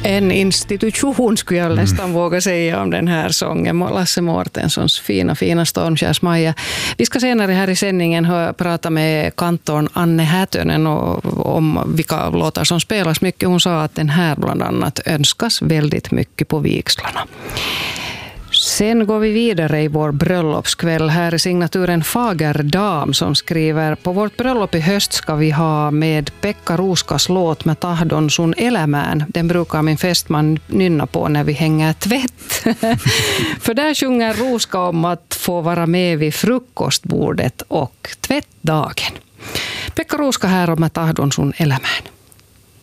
En institution skulle jag nästan våga säga om den här sången. Lasse Mårtenssons fina Stormskärsmaja. Vi ska senare här i sändningen prata med kantorn Anne Hätönen om vilka låtar som spelas mycket. Hon sa att den här bland annat önskas väldigt mycket på vigslarna. Sen går vi vidare i vår bröllopskväll. Här är signaturen Fager Dam som skriver: på vårt bröllop i höst ska vi ha med Pekka Ruuskas låt med tahdon sun elämään. Den brukar min fästman nynna på när vi hänger tvätt. För där sjunger Ruuska om att få vara med vid frukostbordet och tvättdagen. Pekka Ruuska här med tahdon sun elämään.